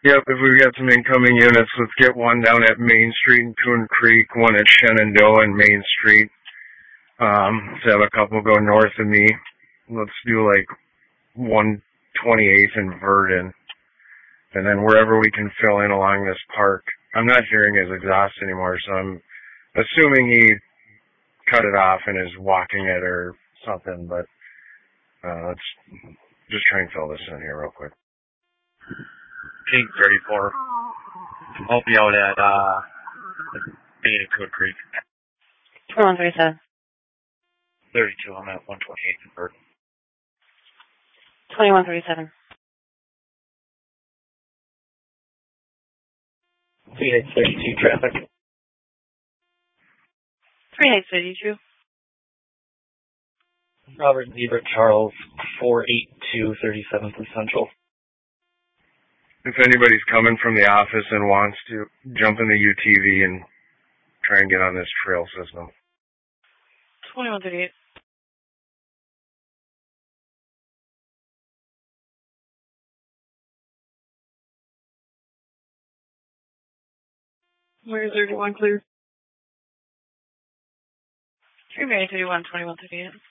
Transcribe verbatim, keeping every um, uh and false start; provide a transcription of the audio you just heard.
Yep, if we've got some incoming units, let's get one down at Main Street and Coon Creek, one at Shenandoah and Main Street. Um, to have a couple go north of me. Let's do like one twenty-eighth and Verdon. And then wherever we can fill in along this park. I'm not hearing his exhaust anymore, so I'm assuming he cut it off and is walking it or something, but uh, let's just try and fill this in here real quick. Pink thirty-four. I'll be out at uh, Beta Code Creek. twenty-one thirty-seven. thirty-two, I'm at one twenty-eighth and Burton. twenty-one thirty-seven. three eight thirty-two traffic. three eight thirty-two. Robert Zebra Charles, four eight two thirty-seventh and Central. If anybody's coming from the office and wants to jump in the U T V and try and get on this trail system. twenty-one thirty-eight. Where's thirty-one clear? three thirty-one, twenty-one thirty-eight.